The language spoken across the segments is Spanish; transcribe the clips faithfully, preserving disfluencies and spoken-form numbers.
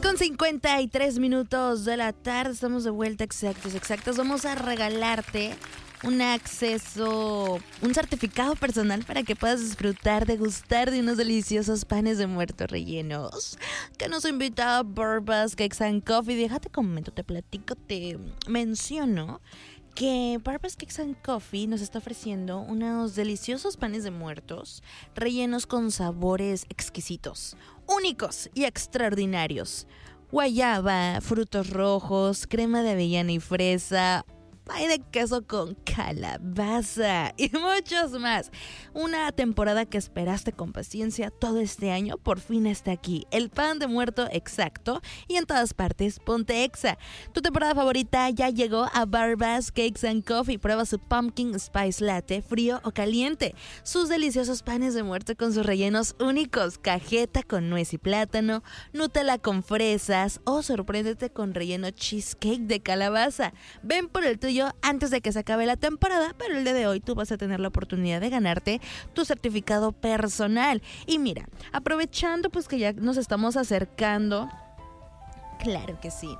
con cincuenta y tres minutos de la tarde, estamos de vuelta, exactos, exactos. Vamos a regalarte un acceso, un certificado personal para que puedas disfrutar, degustar de unos deliciosos panes de muerto rellenos que nos invita Barbas Cakes and Coffee. Déjate comento, te platico, te menciono que Barbas Cakes and Coffee nos está ofreciendo unos deliciosos panes de muertos rellenos con sabores exquisitos, únicos y extraordinarios. Guayaba, frutos rojos, crema de avellana y fresa, pay de queso con calabaza y muchos más. Una temporada que esperaste con paciencia todo este año, por fin está aquí. El pan de muerto exacto y en todas partes, ponte Exa. Tu temporada favorita ya llegó a Barbas Cakes and Coffee. Prueba su Pumpkin Spice Latte, frío o caliente. Sus deliciosos panes de muerto con sus rellenos únicos. Cajeta con nuez y plátano, Nutella con fresas o sorpréndete con relleno cheesecake de calabaza. Ven por el tuyo antes de que se acabe la temporada, pero el día de hoy tú vas a tener la oportunidad de ganarte tu certificado personal. Y mira, aprovechando pues que ya nos estamos acercando, claro que sí,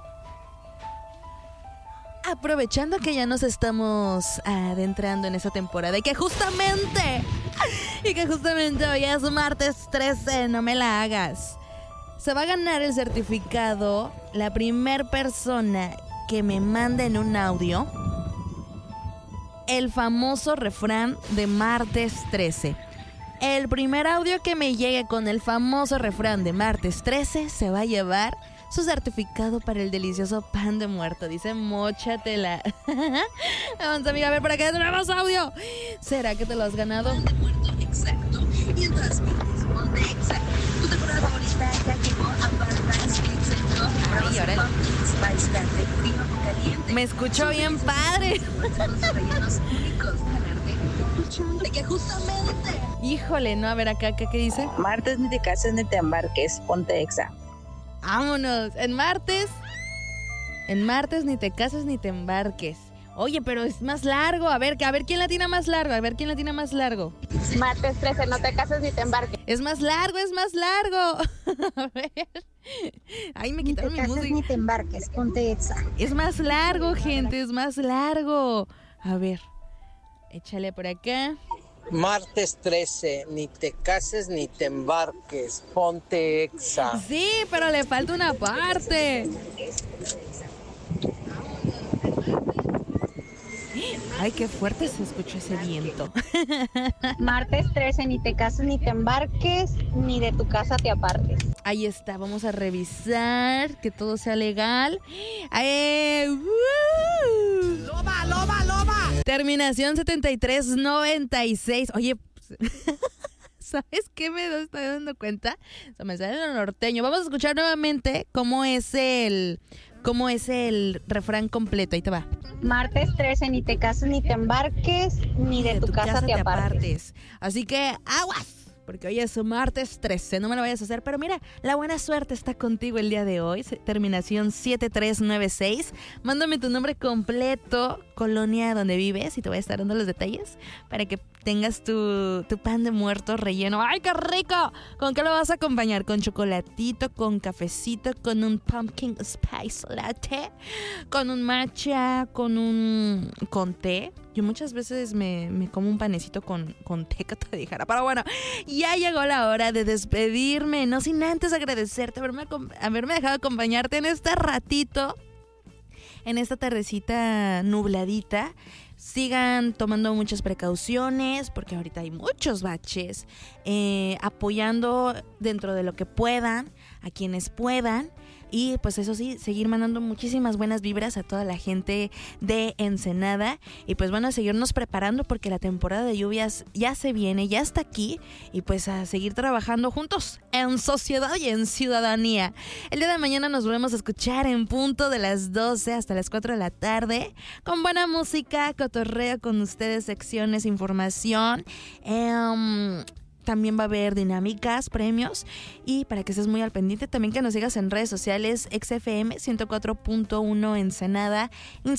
aprovechando que ya nos estamos adentrando en esta temporada y que justamente, y que justamente hoy es martes trece, no me la hagas, se va a ganar el certificado la primer persona que me mande en un audio el famoso refrán de martes trece. El primer audio que me llegue con el famoso refrán de martes trece se va a llevar su certificado para el delicioso pan de muerto. Dice, móchatela. Vamos, amiga, a ver, por acá tenemos audio. ¿Será que te lo has ganado? Pan de muerto exacto y en todas partes, ponte exacto. Tu temporada favorita ya llegó a Barbas Cakes and Coffee. Ay, ahora Spice Latte, frío o caliente. Me escuchó bien padre. De que justamente. Híjole, no, a ver acá, ¿qué, qué dice? Martes ni te cases ni te embarques, ponte Exa. Vámonos, en martes. En martes ni te cases ni te embarques. Oye, pero es más largo. A ver, a ver quién la tiene más largo. A ver quién la tiene más largo. Martes trece, no te cases ni te embarques. Es más largo, es más largo. A ver. Ay, me quitaron mi música. Ni te cases ni te embarques, ponte Exa. Es más largo, gente, es más largo. A ver, échale por acá. Martes trece, ni te cases ni te embarques, ponte Exa. Sí, pero le falta una parte. Ay, qué fuerte se escuchó ese viento. Martes trece, ni te cases ni te embarques, ni de tu casa te apartes. Ahí está, vamos a revisar que todo sea legal. ¡Ay! ¡Uh! ¡Loba, loba, loba! Terminación setenta y tres noventa y seis. Oye, ¿sabes qué me estoy dando cuenta? Se me sale lo norteño. Vamos a escuchar nuevamente cómo es el... ¿Cómo es el refrán completo? Ahí te va. Martes trece, ni te cases ni te embarques, ni de, de tu, tu casa, casa te apartes. apartes. Así que aguas, porque hoy es martes trece, no me lo vayas a hacer. Pero mira, la buena suerte está contigo el día de hoy. Terminación siete tres nueve seis. Mándame tu nombre completo, colonia donde vives, y te voy a estar dando los detalles para que tengas tu, tu pan de muerto relleno. ¡Ay, qué rico! ¿Con qué lo vas a acompañar? ¿Con chocolatito, con cafecito, con un pumpkin spice latte, con un matcha, con un... con té? Yo muchas veces me, me como un panecito con, con té, que te dijera. Pero bueno, ya llegó la hora de despedirme. No sin antes agradecerte haberme, haberme dejado acompañarte en este ratito, en esta tardecita nubladita. Sigan tomando muchas precauciones porque ahorita hay muchos baches, eh, apoyando dentro de lo que puedan a quienes puedan. Y pues eso sí, seguir mandando muchísimas buenas vibras a toda la gente de Ensenada. Y pues bueno, a seguirnos preparando porque la temporada de lluvias ya se viene, ya está aquí. Y pues a seguir trabajando juntos en sociedad y en ciudadanía. El día de mañana nos volvemos a escuchar en punto de las doce hasta las cuatro de la tarde. Con buena música, cotorreo con ustedes, secciones, información. Eh, También va a haber dinámicas, premios, y para que estés muy al pendiente, también que nos sigas en redes sociales, X F M ciento cuatro punto uno Ensenada, Instagram.